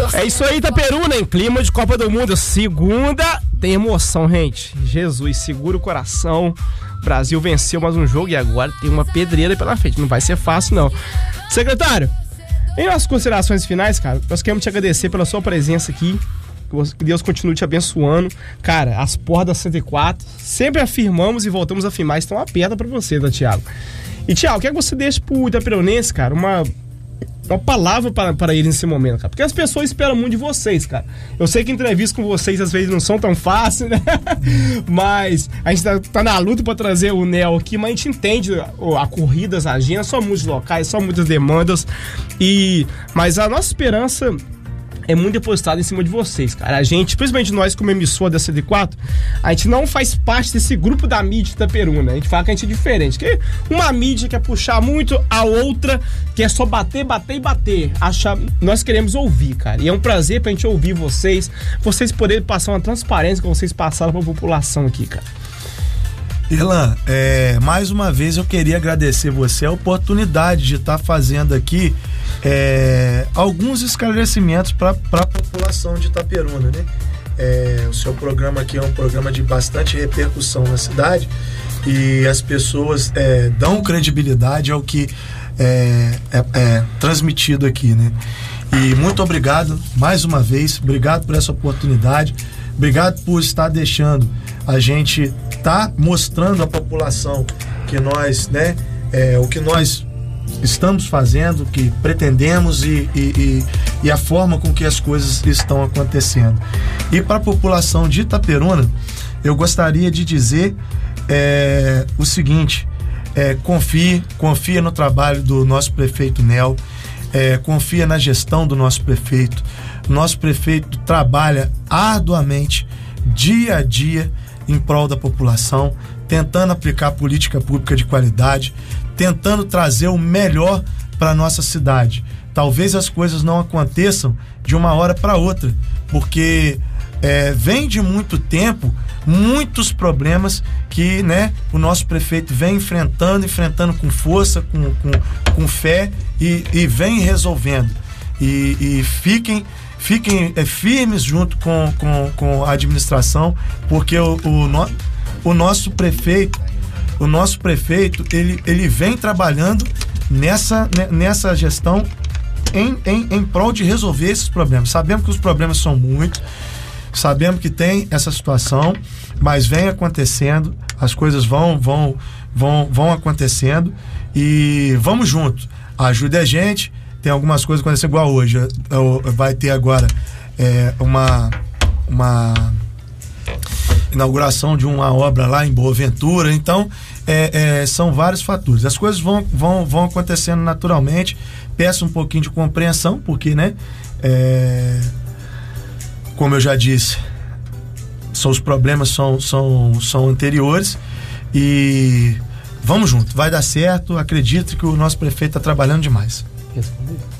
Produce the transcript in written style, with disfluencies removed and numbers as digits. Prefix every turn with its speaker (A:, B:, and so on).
A: É isso aí, Itaperuna, em clima de Copa do Mundo. Segunda tem emoção, gente. Jesus, segura o coração. O Brasil venceu mais um jogo e agora tem uma pedreira pela frente. Não vai ser fácil, não. Secretário, em nossas considerações finais, cara, nós queremos te agradecer pela sua presença aqui. Que Deus continue te abençoando. Cara, as porras da 104, sempre afirmamos e voltamos a afirmar, estão abertas pra você, tá, Thiago? E, Thiago, o que é que você deixa pro Itaperunense, cara, uma palavra para ele nesse momento, cara? Porque as pessoas esperam muito de vocês, cara. Eu sei que entrevistas com vocês às vezes não são tão fáceis, né? Mas a gente tá na luta pra trazer o Nel aqui, mas a gente entende a corrida, as agendas, são muitos locais, são muitas demandas. Mas a nossa esperança é muito depositada em cima de vocês, cara. A gente, principalmente nós como emissora da 104, a gente não faz parte desse grupo da mídia Itaperuna. A gente fala que a gente é diferente. Que uma mídia quer puxar muito, a outra quer só bater e bater. Nós queremos ouvir, cara. E é um prazer pra gente ouvir vocês poderem passar uma transparência que vocês passaram pra população aqui, cara.
B: Irlan, mais uma vez eu queria agradecer você a oportunidade de estar fazendo aqui alguns esclarecimentos para a população de Itaperuna, né? O seu programa aqui é um programa de bastante repercussão na cidade e as pessoas dão credibilidade ao que é transmitido aqui, né? E muito obrigado mais uma vez, obrigado por essa oportunidade, obrigado por estar deixando a gente tá mostrando à população que nós, né, o que nós estamos fazendo, o que pretendemos e a forma com que as coisas estão acontecendo. E para a população de Itaperuna, eu gostaria de dizer o seguinte: confia no trabalho do nosso prefeito Nel, confia na gestão do nosso prefeito. Nosso prefeito trabalha arduamente, dia a dia, em prol da população, tentando aplicar política pública de qualidade, tentando trazer o melhor para a nossa cidade. Talvez as coisas não aconteçam de uma hora para outra, porque vem de muito tempo, muitos problemas que, né, o nosso prefeito vem enfrentando com força, com fé e vem resolvendo. E fiquem firmes junto com a administração, porque o nosso prefeito ele vem trabalhando nessa gestão em prol de resolver esses problemas. Sabemos que os problemas são muitos, sabemos que tem essa situação, mas vem acontecendo, as coisas vão acontecendo e vamos junto. Ajude a gente. Tem algumas coisas acontecendo igual hoje. Vai ter agora uma inauguração de uma obra lá em Boa Ventura. Então, são vários fatores. As coisas vão acontecendo naturalmente. Peço um pouquinho de compreensão, porque, né, como eu já disse, os problemas são anteriores. E vamos junto, vai dar certo. Acredito que o nosso prefeito está trabalhando demais.
A: Respondido.